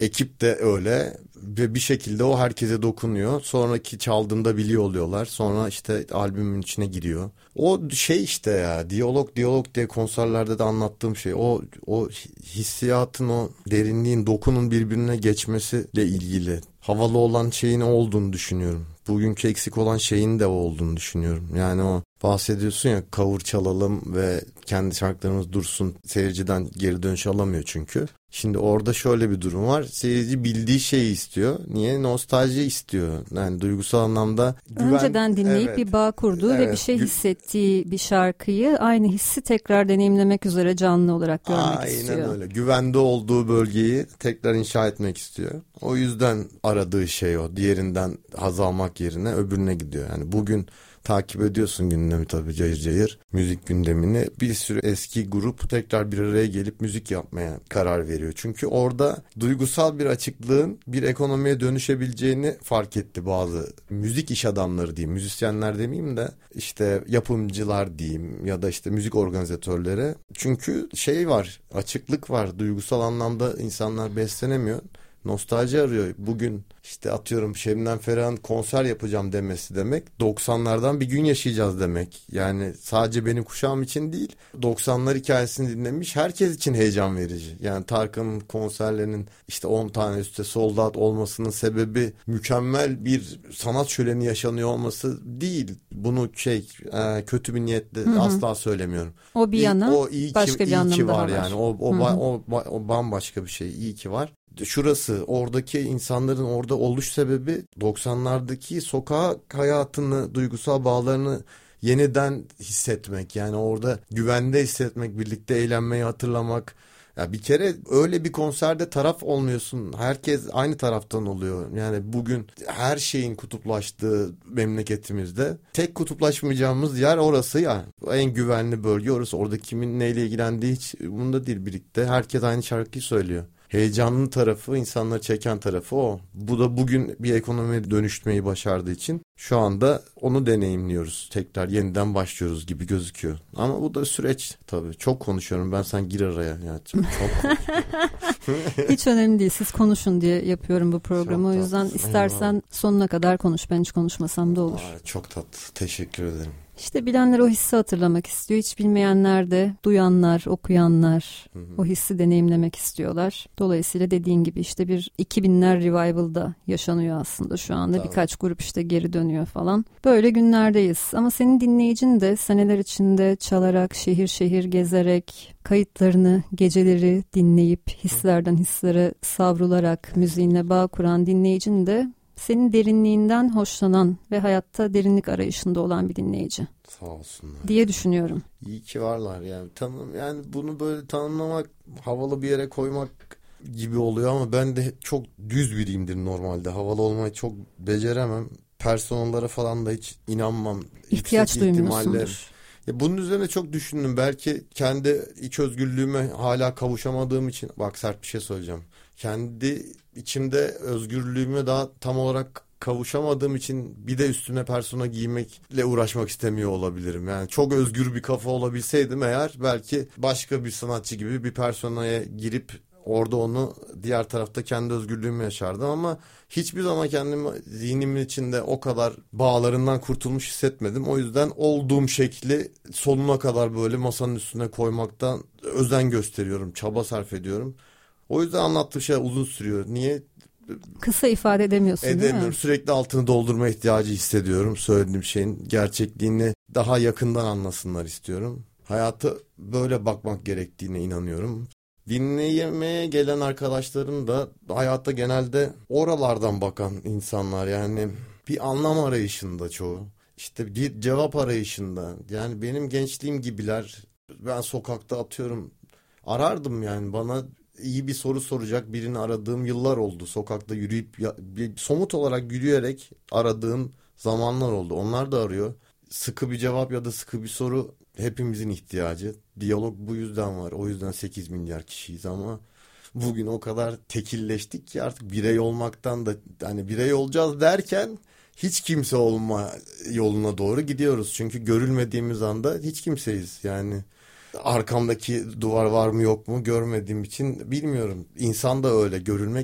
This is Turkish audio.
Ekip de öyle ve bir şekilde o herkese dokunuyor. Sonraki çaldığında biliyor oluyorlar. Sonra işte albümün içine giriyor. O şey işte ya, diyalog diye konserlerde de anlattığım şey. O hissiyatın, o derinliğin, dokunun birbirine geçmesiyle ilgili. Havalı olan şeyin o olduğunu düşünüyorum. Bugünkü eksik olan şeyin de o olduğunu düşünüyorum. Yani o bahsediyorsun ya, cover çalalım ve kendi şarkılarımız dursun. Seyirciden geri dönüş alamıyor çünkü. Şimdi orada şöyle bir durum var. Seyirci bildiği şeyi istiyor. Niye? Nostalji istiyor. Yani duygusal anlamda önceden dinleyip bir bağ kurduğu ve bir şey hissettiği bir şarkıyı aynı hissi tekrar deneyimlemek üzere canlı olarak görmek istiyor. Aynen öyle. Güvende olduğu bölgeyi tekrar inşa etmek istiyor. O yüzden aradığı şey o. Diğerinden haz almak yerine öbürüne gidiyor. Yani bugün takip ediyorsun gündemi tabii, cayır cayır müzik gündemini. Bir sürü eski grup tekrar bir araya gelip müzik yapmaya karar veriyor. Çünkü orada duygusal bir açıklığın bir ekonomiye dönüşebileceğini fark etti bazı müzik iş adamları diyeyim. Müzisyenler demeyeyim de işte yapımcılar diyeyim ya da işte müzik organizatörleri. Çünkü şey var, açıklık var. Duygusal anlamda insanlar beslenemiyor. Nostalji arıyor. Bugün işte atıyorum Şebnem Ferah'ın konser yapacağım demesi demek 90'lardan bir gün yaşayacağız demek. Yani sadece benim kuşağım için değil, 90'lar hikayesini dinlemiş herkes için heyecan verici. Yani Tarkan'ın konserlerinin işte 10 tane üstte sold out olmasının sebebi mükemmel bir sanat şöleni yaşanıyor olması değil. Bunu kötü bir niyetle asla söylemiyorum. O bir yana, o iyi başka ki, bir anlamda iyi ki var var. yani. O bambaşka bir şey. İyi ki var. Şurası, oradaki insanların orada oluş sebebi 90'lardaki sokak hayatını, duygusal bağlarını yeniden hissetmek. Yani orada güvende hissetmek, birlikte eğlenmeyi hatırlamak. Ya bir kere öyle bir konserde taraf olmuyorsun. Herkes aynı taraftan oluyor. Yani bugün her şeyin kutuplaştığı memleketimizde tek kutuplaşmayacağımız yer orası ya. En güvenli bölge orası. Orada kimin neyle ilgilendiği hiç umurunda değil birlikte. Herkes aynı şarkıyı söylüyor. Heyecanlı tarafı, insanları çeken tarafı o. Bu da bugün bir ekonomiye dönüşmeyi başardığı için şu anda onu deneyimliyoruz. Tekrar yeniden başlıyoruz gibi gözüküyor. Ama bu da süreç tabii. Çok konuşuyorum. Ben sen gir araya. Yani çok Hiç önemli değil. Siz konuşun diye yapıyorum bu programı. O yüzden istersen sonuna kadar konuş. Ben hiç konuşmasam da olur. Çok tatlı. Teşekkür ederim. İşte bilenler o hissi hatırlamak istiyor. Hiç bilmeyenler de duyanlar, okuyanlar o hissi deneyimlemek istiyorlar. Dolayısıyla dediğin gibi işte bir 2000'ler revival'da yaşanıyor aslında şu anda. Tabii. Birkaç grup işte geri dönüyor falan. Böyle günlerdeyiz. Ama senin dinleyicin de seneler içinde çalarak, şehir şehir gezerek, kayıtlarını geceleri dinleyip hislerden hislere savrularak müziğinle bağ kuran dinleyicin de senin derinliğinden hoşlanan ve hayatta derinlik arayışında olan bir dinleyici. Sağ olsunlar diye düşünüyorum. İyi ki varlar yani. Yani bunu böyle tanımlamak, havalı bir yere koymak gibi oluyor ama ben de çok düz biriyimdir normalde. Havalı olmayı çok beceremem. Personellara falan da hiç inanmam. İhtiyaç duymuyorsundur. Bunun üzerine çok düşündüm. Belki kendi iç özgürlüğüme hala kavuşamadığım için, bak sert bir şey söyleyeceğim. Kendi içimde özgürlüğüme daha tam olarak kavuşamadığım için bir de üstüne persona giymekle uğraşmak istemiyor olabilirim. Yani çok özgür bir kafa olabilseydim eğer belki başka bir sanatçı gibi bir personaya girip orada onu diğer tarafta kendi özgürlüğümü yaşardım ama hiçbir zaman kendimi zihnimin içinde o kadar bağlarından kurtulmuş hissetmedim. O yüzden olduğum şekli sonuna kadar böyle masanın üstüne koymaktan özen gösteriyorum, çaba sarf ediyorum. O yüzden anlattığım şey uzun sürüyor. Niye? Kısa ifade edemiyorsun değil mi? Edemiyorum. Sürekli altını doldurma ihtiyacı hissediyorum. Söylediğim şeyin gerçekliğini daha yakından anlasınlar istiyorum. Hayata böyle bakmak gerektiğine inanıyorum. Dinlemeye gelen arkadaşlarım da hayatta genelde oralardan bakan insanlar. Yani bir anlam arayışında çoğu. İşte bir cevap arayışında. Yani benim gençliğim gibiler. Ben sokakta atıyorum arardım yani, bana iyi bir soru soracak birini aradığım yıllar oldu. Sokakta yürüyüp somut olarak yürüyerek aradığım zamanlar oldu. Onlar da arıyor. Sıkı bir cevap ya da sıkı bir soru hepimizin ihtiyacı. Diyalog bu yüzden var. O yüzden 8 milyar kişiyiz ama bugün o kadar tekilleştik ki artık birey olmaktan da, hani birey olacağız derken hiç kimse olma yoluna doğru gidiyoruz. Çünkü görülmediğimiz anda hiç kimseyiz. Yani arkamdaki duvar var mı yok mu görmediğim için bilmiyorum. İnsan da öyle, görülmek